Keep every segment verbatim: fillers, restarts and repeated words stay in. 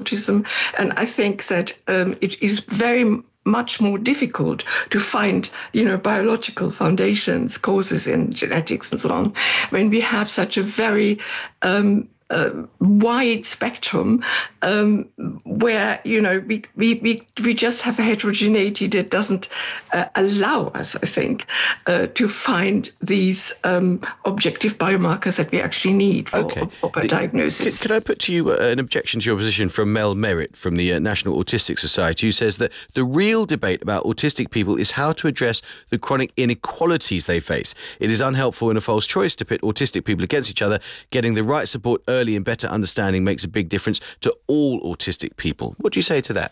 autism. And I think that um, it is very much more difficult to find, you know, biological foundations, causes in genetics and so on, when we have such a very um, uh, wide spectrum um, where, you know, we, we, we, we just have a heterogeneity that doesn't uh, allow us, I think, uh, to find these um, objective biomarkers that we actually need for okay. proper diagnosis. Could, could I put to you uh, an objection to your position from Mel Merritt from the uh, National Autistic Society, who says that the real debate about autistic people is how to address the chronic inequalities they face. It is unhelpful and a false choice to pit autistic people against each other. Getting the right support early and better understanding makes a big difference to all autistic people. What do you say to that?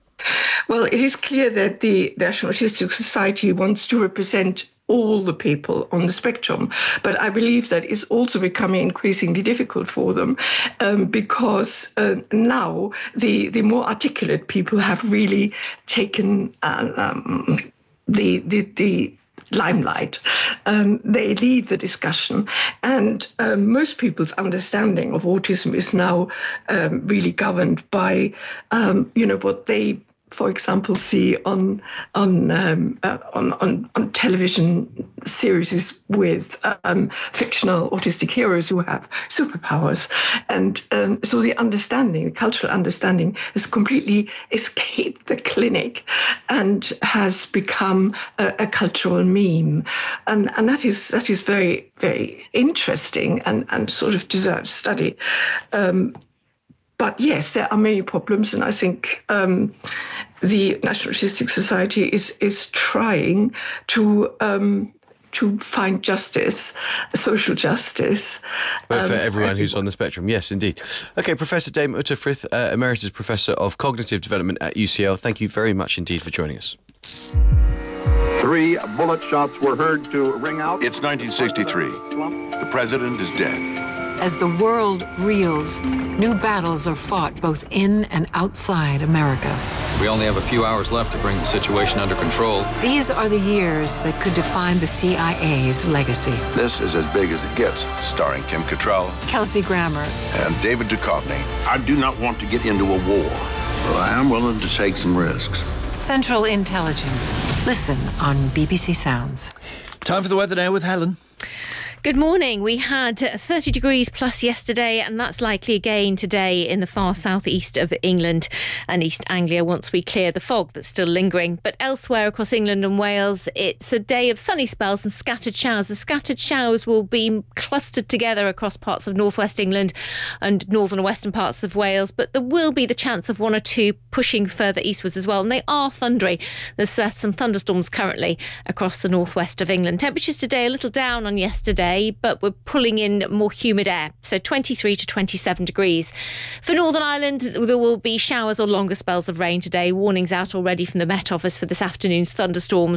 Well, it is clear that the National Autistic Society wants to represent all the people on the spectrum. But I believe that is also becoming increasingly difficult for them um, because uh, now the, the more articulate people have really taken uh, um, the, the, the limelight. Um, they lead the discussion. And um, most people's understanding of autism is now um, really governed by, um, you know, what they, for example, see on on um, uh, on, on on television series with um, fictional autistic heroes who have superpowers, and um, so the understanding, the cultural understanding, has completely escaped the clinic and has become a, a cultural meme, and and that is that is very very interesting and and sort of deserves study. Um, But yes, there are many problems, and I think um, the National Autistic Society is is trying to um, to find justice, social justice. But um, for everyone who's on the spectrum, yes, indeed. Okay, Professor Dame Uta Frith, uh, Emeritus Professor of Cognitive Development at U C L, thank you very much indeed for joining us. Three bullet shots were heard to ring out. It's nineteen sixty-three. The president is dead. As the world reels, new battles are fought both in and outside America. We only have a few hours left to bring the situation under control. These are the years that could define the C I A's legacy. This is as big as it gets, starring Kim Cattrall Kelsey Grammer and David Duchovny. I do not want to get into a war, but I am willing to take some risks. Central Intelligence. Listen on B B C Sounds. Time for the weather now with Helen. Good morning. We had thirty degrees plus yesterday, and that's likely again today in the far southeast of England and East Anglia once we clear the fog that's still lingering. But elsewhere across England and Wales, it's a day of sunny spells and scattered showers. The scattered showers will be clustered together across parts of northwest England and northern and western parts of Wales, but there will be the chance of one or two pushing further eastwards as well, and they are thundery. There's uh, some thunderstorms currently across the northwest of England. Temperatures today a little down on yesterday, but we're pulling in more humid air, so twenty-three to twenty-seven degrees. For Northern Ireland, there will be showers or longer spells of rain today. Warnings out already from the Met Office for this afternoon's thunderstorms.